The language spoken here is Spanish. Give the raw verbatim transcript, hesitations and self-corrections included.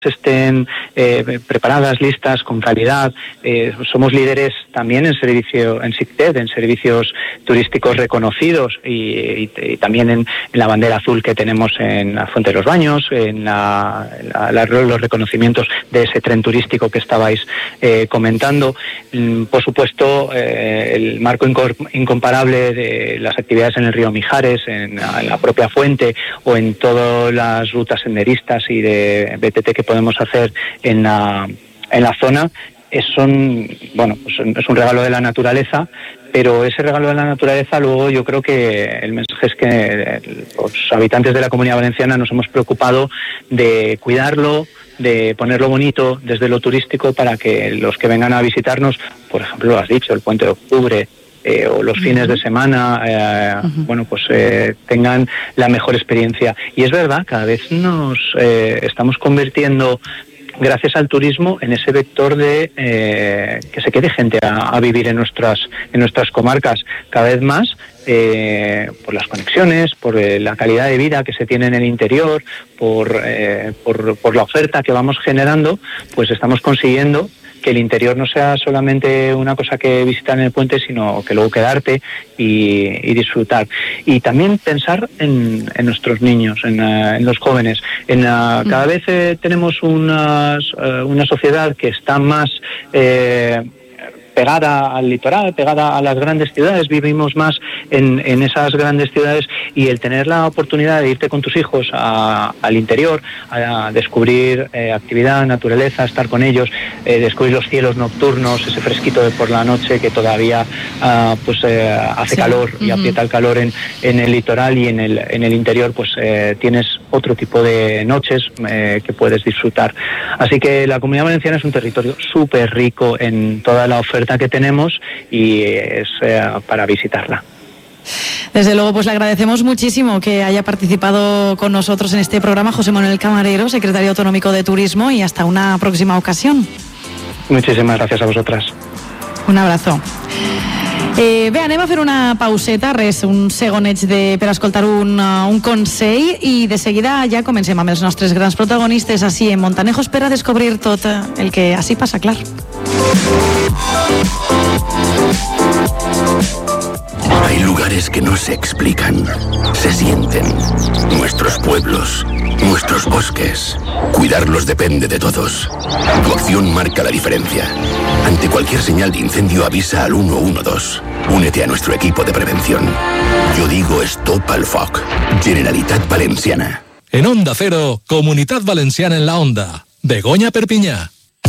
estén eh, preparadas, listas, con calidad. Eh, somos líderes también en servicio, en SICTED, en servicios turísticos reconocidos y, y, y también en, en la bandera azul que tenemos en la Fuente de los Baños, en la, la, la, los reconocimientos de ese tren turístico que estabais eh, comentando. Por supuesto, eh, el marco incomparable de las actividades en el río Mijares, en la, en la propia fuente o en todas las rutas senderistas y de B T T que podemos hacer en la, en la zona, es, son, bueno, pues es un regalo de la naturaleza, pero ese regalo de la naturaleza luego yo creo que el mensaje es que los habitantes de la Comunidad Valenciana nos hemos preocupado de cuidarlo, de ponerlo bonito desde lo turístico para que los que vengan a visitarnos, por ejemplo, lo has dicho, el Puente de Octubre, Eh, o los fines de semana, eh, uh-huh. bueno, pues eh, tengan la mejor experiencia. Y es verdad, cada vez nos eh, estamos convirtiendo, gracias al turismo, en ese vector de eh, que se quede gente a, a vivir en nuestras en nuestras comarcas cada vez más, eh, por las conexiones, por eh, la calidad de vida que se tiene en el interior, por, eh, por, por la oferta que vamos generando, pues estamos consiguiendo que el interior no sea solamente una cosa que visitar en el puente, sino que luego quedarte y, y disfrutar. Y también pensar en, en nuestros niños, en, uh, en los jóvenes. En, uh, cada vez eh, tenemos una, uh, una sociedad que está más eh, pegada al litoral, pegada a las grandes ciudades, vivimos más en, en esas grandes ciudades, y el tener la oportunidad de irte con tus hijos a, al interior, a descubrir eh, actividad, naturaleza, estar con ellos, eh, descubrir los cielos nocturnos, ese fresquito de por la noche que todavía uh, pues eh, hace sí. calor y uh-huh. aprieta el calor en, en el litoral, y en el, en el interior pues eh, tienes otro tipo de noches eh, que puedes disfrutar. Así que la Comunidad Valenciana es un territorio súper rico en toda la oferta que tenemos, y es eh, para visitarla. Desde luego, pues le agradecemos muchísimo que haya participado con nosotros en este programa José Manuel Camarero, secretario autonómico de Turismo, y hasta una próxima ocasión. Muchísimas gracias a vosotras. Un abrazo. Eh, bé, anem a fer una pauseta, res, un segoneig de, per escoltar un, uh, un consell, i de seguida ja comencem amb els nostres grans protagonistes així en Montanejos per a descobrir tot el que així passa, clar. Hay lugares que no se explican, se sienten. Nuestros pueblos, nuestros bosques. Cuidarlos depende de todos. Tu acción marca la diferencia. Ante cualquier señal de incendio, avisa al uno uno dos. Únete a nuestro equipo de prevención. Yo digo Stop al Foc. Generalitat Valenciana. En Onda Cero, Comunitat Valenciana en la Onda. Begoña Perpiñá.